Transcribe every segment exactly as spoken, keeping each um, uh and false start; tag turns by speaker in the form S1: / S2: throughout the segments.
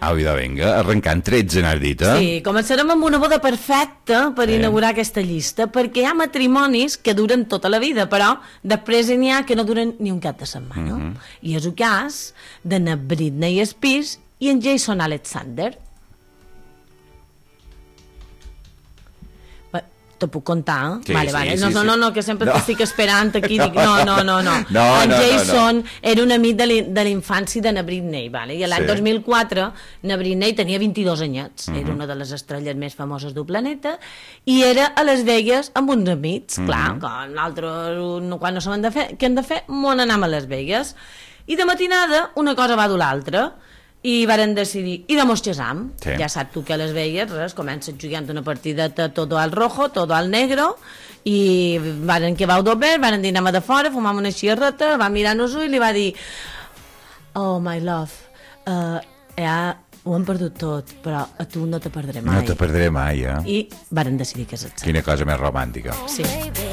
S1: Au, idò, vinga, arrencant tretze, n'has dit, eh?
S2: Sí, començarem amb una boda perfecta per
S1: Sí.
S2: inaugurar aquesta llista, perquè hi ha matrimonis que duren tota la vida, però després n'hi ha que no duren ni un cap de setmana.
S1: Mhm.
S2: I és el cas de na Britney Spears i en Jason Alexander. Te puc contar?
S1: Sí,
S2: vale,
S1: sí,
S2: vale.
S1: sí,
S2: No, no,
S1: sí.
S2: no, no, que sempre
S1: No.
S2: t'estic esperant aquí. Dic, no, no, no, no.
S1: No,
S2: en
S1: no, no,
S2: Jason
S1: no.
S2: era un amic de la- de la infància de na Britney, vale? I l'any
S1: Sí.
S2: dos mil quatre na Britney tenia vint-i-dos anyets,
S1: Mhm.
S2: era una de les estrelles més famoses del planeta, i era a Las Vegas amb uns amics,
S1: Mhm.
S2: clar, quan nosaltres, no- quan no sabem de fer, què hem de fer? Mon anem a Las Vegas. I de matinada una cosa va dur l'altra, i varen decidir, i de mos casam.
S1: Sí.
S2: Ja saps tu que a Las Vegas res, comences jugant una partideta todo al rojo, todo al negro, i varen que vau dos bé, varen dir anem a de fora, fumam una xierreta, va mirar-nos i li va dir oh my love, uh, ja ho hem perdut tot, però a tu no te perdré mai.
S1: No te perdré mai, eh?
S2: I varen decidir casar-se.
S1: Quina cosa més romàntica.
S2: Sí.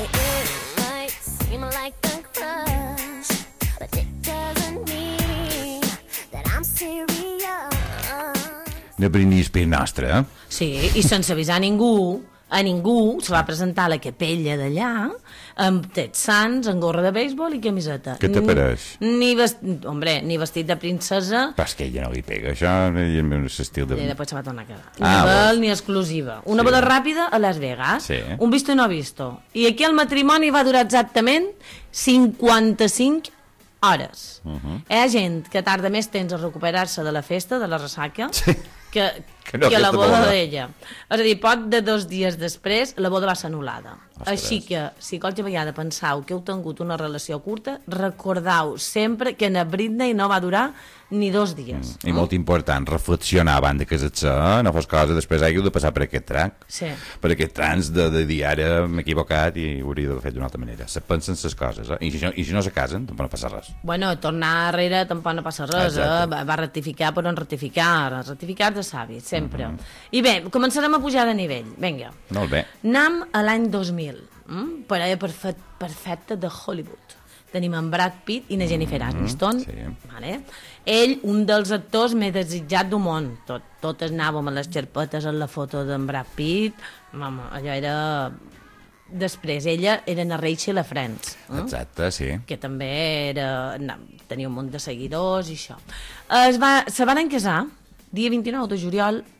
S1: De Britney Spears nostra, eh?
S2: Sí, i sense avisar a ningú, a ningú, se va presentar a la capella d'allà, amb texans, amb gorra de béisbol i camiseta.
S1: Què te pareix?
S2: Ni vestit, hombre, ni vestit de princesa,
S1: Però és que ella no li pega, això, i el meu estil de...
S2: i després se va tornar a quedar.
S1: Ah,
S2: Ni vel
S1: vols.
S2: ni exclusiva. Una
S1: Sí.
S2: boda ràpida a Las Vegas,
S1: Sí.
S2: un visto i no visto. I aquí el matrimoni va durar exactament cinquanta-cinc hores.
S1: Uh -huh.
S2: Hi ha gent que tarda més temps a recuperar-se de la festa, de la ressaca,
S1: Sí.
S2: que,
S1: Que no
S2: que la
S1: aquesta
S2: boda
S1: boda.
S2: d'ella. És a dir, poc de dos dies després, la boda va ser anul·lada.
S1: Ostres.
S2: Així que, si qualsevol vegada pensau que heu tingut una relació curta, recordau sempre que na Britney no va durar ni dos dies.
S1: I molt important, reflexionar abans de casar-se, eh? No fos cosa, després hàgiu de passar per aquest tranc.
S2: Sí.
S1: Per aquest trans de, de dir ara m'he equivocat i ho hauria d'haver fet d'una altra manera. Se pensen les coses, eh? I si, no, i si no se casen, tampoc no passa res.
S2: Bueno, tornar arrere tampoc no passa res, eh?
S1: Exacte.
S2: Va, va rectificar però no rectificar, rectificar de savis, sempre. Mm -hmm. I bé, començarem a pujar de nivell, vinga.
S1: Molt bé.
S2: Anem a l'any dos mil, mm? parella perfet, perfecta de Hollywood. Tenim en Brad Pitt i na Jennifer Aniston.
S1: sí.
S2: Vale? Ell, un dels actors més desitjats del món. Tot, totes anàvem a les xerpetes en la foto d'en Brad Pitt. Mama, allò era... Després, ella era na Rachel a Friends. Eh?
S1: Exacte, sí.
S2: Que també era, no, tenia un munt de seguidors i això. Es va, se van casar dia vint-i-nou de juliol